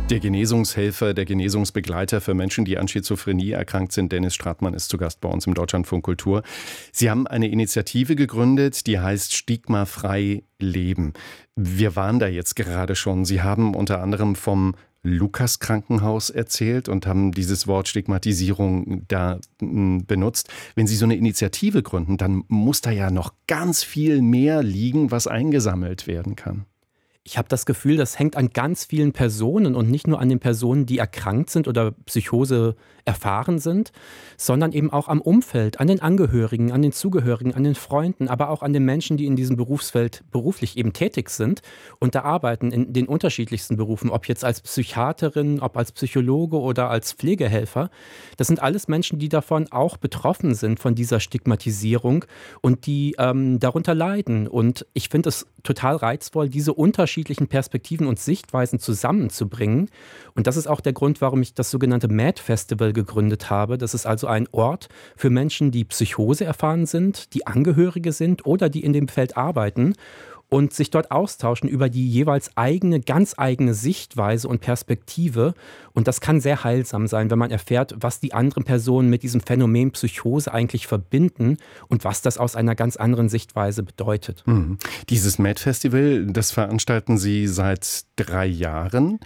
Der Genesungshelfer, der Genesungsbegleiter für Menschen, die an Schizophrenie erkrankt sind, Dennis Stratmann, ist zu Gast bei uns im Deutschlandfunk Kultur. Sie haben eine Initiative gegründet, die heißt Stigmafrei Leben. Wir waren da jetzt gerade schon. Sie haben unter anderem vom Lukas-Krankenhaus erzählt und haben dieses Wort Stigmatisierung da benutzt. Wenn Sie so eine Initiative gründen, dann muss da ja noch ganz viel mehr liegen, was eingesammelt werden kann. Ich habe das Gefühl, das hängt an ganz vielen Personen und nicht nur an den Personen, die erkrankt sind oder Psychose erfahren sind, sondern eben auch am Umfeld, an den Angehörigen, an den Zugehörigen, an den Freunden, aber auch an den Menschen, die in diesem Berufsfeld beruflich eben tätig sind und da arbeiten in den unterschiedlichsten Berufen, ob jetzt als Psychiaterin, ob als Psychologe oder als Pflegehelfer. Das sind alles Menschen, die davon auch betroffen sind, von dieser Stigmatisierung und die darunter leiden. Und ich finde es total reizvoll, diese unterschiedlichen Perspektiven und Sichtweisen zusammenzubringen. Und das ist auch der Grund, warum ich das sogenannte MAD Festival gegründet habe. Das ist also ein Ort für Menschen, die Psychose erfahren sind, die Angehörige sind oder die in dem Feld arbeiten und sich dort austauschen über die jeweils ganz eigene Sichtweise und Perspektive. Und das kann sehr heilsam sein, wenn man erfährt, was die anderen Personen mit diesem Phänomen Psychose eigentlich verbinden und was das aus einer ganz anderen Sichtweise bedeutet. Dieses MAD-Festival, das veranstalten Sie seit 3 Jahren.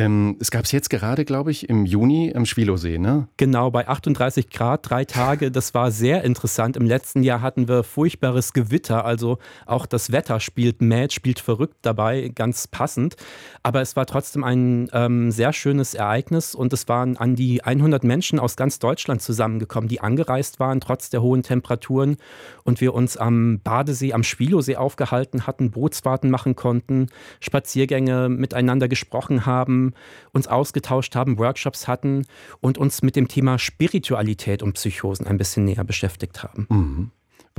Es gab es jetzt gerade, glaube ich, im Juni am Schwilosee, ne? Genau, bei 38 Grad, 3 Tage. Das war sehr interessant. Im letzten Jahr hatten wir furchtbares Gewitter. Also auch das Wetter spielt verrückt dabei, ganz passend. Aber es war trotzdem ein sehr schönes Ereignis. Und es waren an die 100 Menschen aus ganz Deutschland zusammengekommen, die angereist waren, trotz der hohen Temperaturen. Und wir uns am Badesee, am Schwilosee aufgehalten hatten, Bootsfahrten machen konnten, Spaziergänge miteinander gesprochen haben, uns ausgetauscht haben, Workshops hatten und uns mit dem Thema Spiritualität und Psychosen ein bisschen näher beschäftigt haben.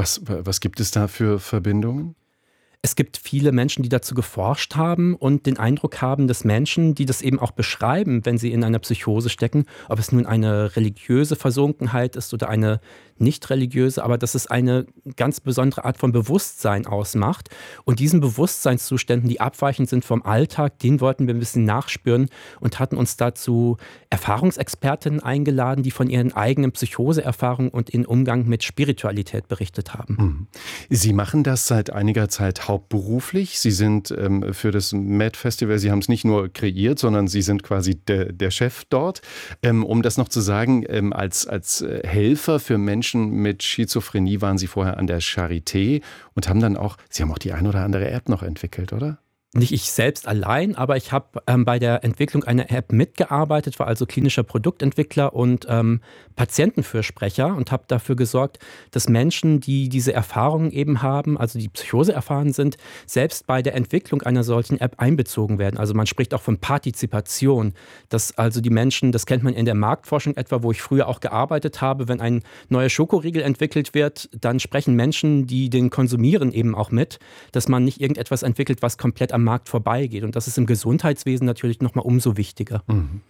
Was gibt es da für Verbindungen? Es gibt viele Menschen, die dazu geforscht haben und den Eindruck haben, dass Menschen, die das eben auch beschreiben, wenn sie in einer Psychose stecken, ob es nun eine religiöse Versunkenheit ist oder eine nicht religiöse, aber dass es eine ganz besondere Art von Bewusstsein ausmacht. Und diesen Bewusstseinszuständen, die abweichend sind vom Alltag, den wollten wir ein bisschen nachspüren und hatten uns dazu Erfahrungsexpertinnen eingeladen, die von ihren eigenen Psychoseerfahrungen und ihren Umgang mit Spiritualität berichtet haben. Sie machen das seit einiger Zeit hauptberuflich. Sie sind für das MAD Festival, Sie haben es nicht nur kreiert, sondern Sie sind quasi der Chef dort. Um das noch zu sagen, als Helfer für Menschen mit Schizophrenie waren Sie vorher an der Charité und haben dann Sie haben auch die ein oder andere App noch entwickelt, oder? Nicht ich selbst allein, aber ich habe bei der Entwicklung einer App mitgearbeitet, war also klinischer Produktentwickler und Patientenfürsprecher und habe dafür gesorgt, dass Menschen, die diese Erfahrungen eben haben, also die Psychose erfahren sind, selbst bei der Entwicklung einer solchen App einbezogen werden. Also man spricht auch von Partizipation, dass also die Menschen, das kennt man in der Marktforschung etwa, wo ich früher auch gearbeitet habe, wenn ein neuer Schokoriegel entwickelt wird, dann sprechen Menschen, die den konsumieren, eben auch mit, dass man nicht irgendetwas entwickelt, was komplett am Markt vorbeigeht. Und das ist im Gesundheitswesen natürlich nochmal umso wichtiger.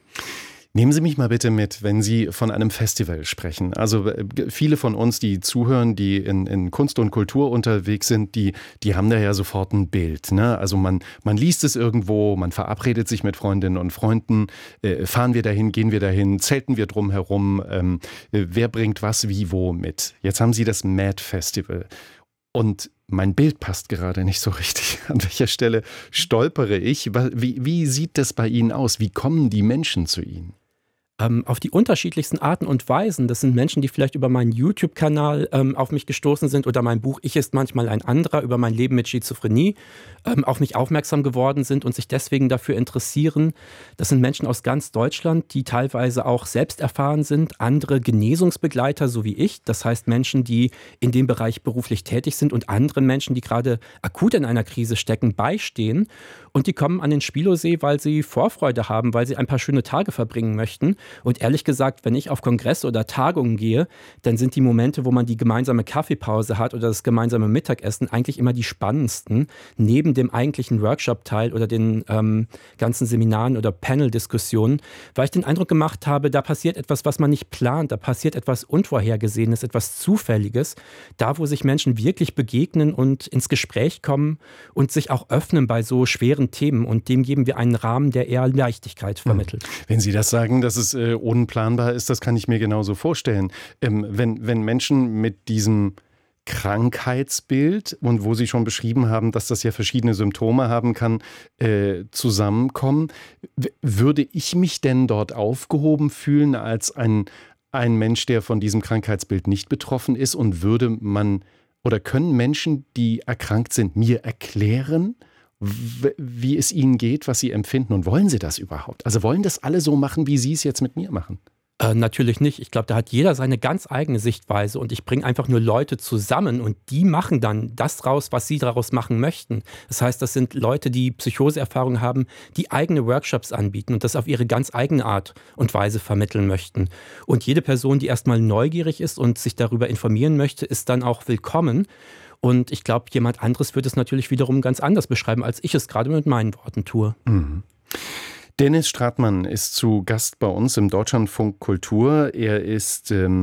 Nehmen Sie mich mal bitte mit, wenn Sie von einem Festival sprechen. Also viele von uns, die zuhören, die in Kunst und Kultur unterwegs sind, die haben da ja sofort ein Bild. Ne? Also man liest es irgendwo, man verabredet sich mit Freundinnen und Freunden, fahren wir dahin, gehen wir dahin, zelten wir drum herum, wer bringt was wie wo mit. Jetzt haben Sie das MAD Festival. Und mein Bild passt gerade nicht so richtig. An welcher Stelle stolpere ich? Wie sieht das bei Ihnen aus? Wie kommen die Menschen zu Ihnen? Auf die unterschiedlichsten Arten und Weisen. Das sind Menschen, die vielleicht über meinen YouTube-Kanal auf mich gestoßen sind oder mein Buch Ich ist manchmal ein anderer über mein Leben mit Schizophrenie auf mich aufmerksam geworden sind und sich deswegen dafür interessieren. Das sind Menschen aus ganz Deutschland, die teilweise auch selbst erfahren sind, andere Genesungsbegleiter, so wie ich. Das heißt Menschen, die in dem Bereich beruflich tätig sind und anderen Menschen, die gerade akut in einer Krise stecken, beistehen. Und die kommen an den Schwilosee, weil sie Vorfreude haben, weil sie ein paar schöne Tage verbringen möchten. Und ehrlich gesagt, wenn ich auf Kongresse oder Tagungen gehe, dann sind die Momente, wo man die gemeinsame Kaffeepause hat oder das gemeinsame Mittagessen eigentlich immer die spannendsten, neben dem eigentlichen Workshop-Teil oder den ganzen Seminaren oder Panel-Diskussionen, weil ich den Eindruck gemacht habe, da passiert etwas, was man nicht plant, da passiert etwas Unvorhergesehenes, etwas Zufälliges, da wo sich Menschen wirklich begegnen und ins Gespräch kommen und sich auch öffnen bei so schweren Themen, und dem geben wir einen Rahmen, der eher Leichtigkeit vermittelt. Wenn Sie das sagen, dass es unplanbar ist, das kann ich mir genauso vorstellen. Wenn Menschen mit diesem Krankheitsbild, und wo Sie schon beschrieben haben, dass das ja verschiedene Symptome haben kann, zusammenkommen, würde ich mich denn dort aufgehoben fühlen als ein Mensch, der von diesem Krankheitsbild nicht betroffen ist, und würde man oder können Menschen, die erkrankt sind, mir erklären, wie es ihnen geht, was sie empfinden, und wollen sie das überhaupt? Also wollen das alle so machen, wie Sie es jetzt mit mir machen? Natürlich nicht. Ich glaube, da hat jeder seine ganz eigene Sichtweise, und ich bringe einfach nur Leute zusammen und die machen dann das raus, was sie daraus machen möchten. Das heißt, das sind Leute, die Psychoseerfahrung haben, die eigene Workshops anbieten und das auf ihre ganz eigene Art und Weise vermitteln möchten. Und jede Person, die erstmal neugierig ist und sich darüber informieren möchte, ist dann auch willkommen. Und ich glaube, jemand anderes wird es natürlich wiederum ganz anders beschreiben, als ich es gerade mit meinen Worten tue. Mhm. Dennis Stratmann ist zu Gast bei uns im Deutschlandfunk Kultur. Er ist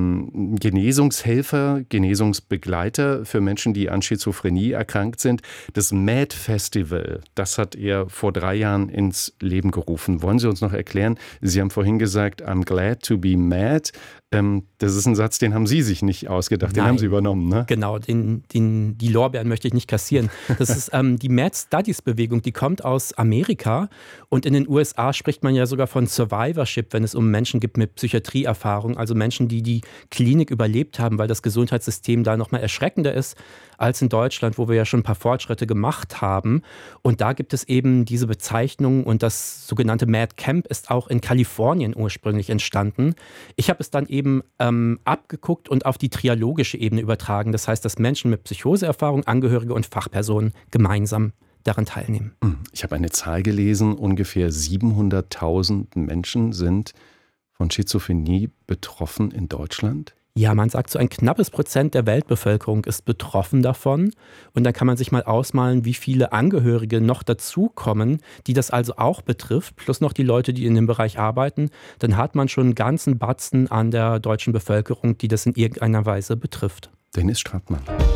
Genesungshelfer, Genesungsbegleiter für Menschen, die an Schizophrenie erkrankt sind. Das MAD Festival, das hat er vor 3 Jahren ins Leben gerufen. Wollen Sie uns noch erklären? Sie haben vorhin gesagt, I'm glad to be mad. Das ist ein Satz, den haben Sie sich nicht ausgedacht, den haben Sie übernommen, ne? Genau, die Lorbeeren möchte ich nicht kassieren. Das ist die Mad Studies Bewegung, die kommt aus Amerika, und in den USA spricht man ja sogar von Survivorship, wenn es um Menschen gibt mit Psychiatrieerfahrung, also Menschen, die die Klinik überlebt haben, weil das Gesundheitssystem da nochmal erschreckender ist als in Deutschland, wo wir ja schon ein paar Fortschritte gemacht haben. Und da gibt es eben diese Bezeichnung, und das sogenannte Mad Camp ist auch in Kalifornien ursprünglich entstanden. Ich habe es dann eben abgeguckt und auf die trialogische Ebene übertragen. Das heißt, dass Menschen mit Psychoseerfahrung, Angehörige und Fachpersonen gemeinsam daran teilnehmen. Ich habe eine Zahl gelesen, ungefähr 700.000 Menschen sind von Schizophrenie betroffen in Deutschland. Ja, man sagt, so ein knappes Prozent der Weltbevölkerung ist betroffen davon. Und dann kann man sich mal ausmalen, wie viele Angehörige noch dazukommen, die das also auch betrifft, plus noch die Leute, die in dem Bereich arbeiten. Dann hat man schon einen ganzen Batzen an der deutschen Bevölkerung, die das in irgendeiner Weise betrifft. Dennis Stratmann.